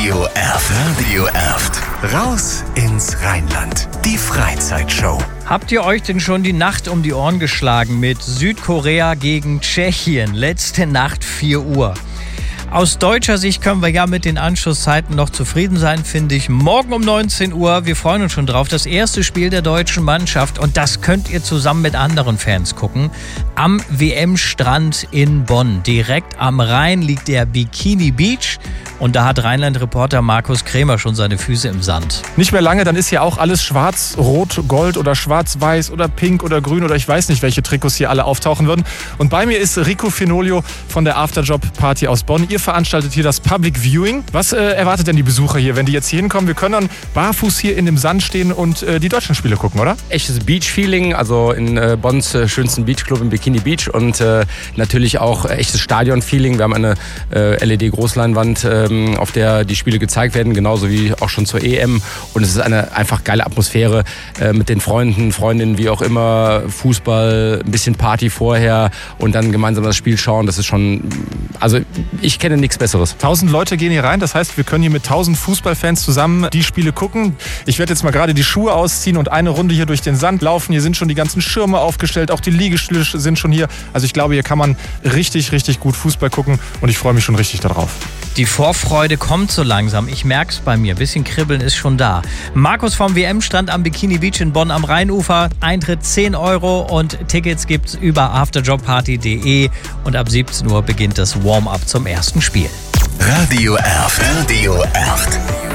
Radio Erft. Radio Erft. Raus ins Rheinland. Die Freizeitshow. Habt ihr euch denn schon die Nacht um die Ohren geschlagen mit Südkorea gegen Tschechien? Letzte Nacht 4 Uhr. Aus deutscher Sicht können wir ja mit den Anschlusszeiten noch zufrieden sein, finde ich. Morgen um 19 Uhr, wir freuen uns schon drauf, das erste Spiel der deutschen Mannschaft. Und das könnt ihr zusammen mit anderen Fans gucken. Am WM-Strand in Bonn. Direkt am Rhein liegt der Bikini Beach. Und da hat Rheinland-Reporter Markus Krämer schon seine Füße im Sand. Nicht mehr lange, dann ist hier auch alles schwarz, rot, gold oder schwarz-weiß oder pink oder grün oder ich weiß nicht, welche Trikots hier alle auftauchen würden. Und bei mir ist Rico Finolio von der Afterjob-Party aus Bonn. Ihr veranstaltet hier das Public Viewing. Was erwartet denn die Besucher hier, wenn die jetzt hier hinkommen? Wir können dann barfuß hier in dem Sand stehen und die Deutschlandspiele gucken, oder? Echtes Beach-Feeling, also in Bonns schönsten Beachclub im Bikini Beach und natürlich auch echtes Stadion-Feeling. Wir haben eine LED-Großleinwand, auf der die Spiele gezeigt werden, genauso wie auch schon zur EM. Und es ist eine einfach geile Atmosphäre mit den Freunden, Freundinnen, wie auch immer, Fußball, ein bisschen Party vorher und dann gemeinsam das Spiel schauen. Das ist schon, also ich kenne nichts Besseres. 1000 Leute gehen hier rein, das heißt, wir können hier mit 1000 Fußballfans zusammen die Spiele gucken. Ich werde jetzt mal gerade die Schuhe ausziehen und eine Runde hier durch den Sand laufen. Hier sind schon die ganzen Schirme aufgestellt, auch die Liegestühle sind schon hier. Also ich glaube, hier kann man richtig, richtig gut Fußball gucken und ich freue mich schon richtig darauf. Die Vorfreude kommt so langsam. Ich merke es bei mir. Ein bisschen Kribbeln ist schon da. Markus vom WM-Stand am Bikini Beach in Bonn am Rheinufer. Eintritt 10 € und Tickets gibt's über afterjobparty.de. Und ab 17 Uhr beginnt das Warm-up zum ersten Spiel. Radio Erft. Radio Erft.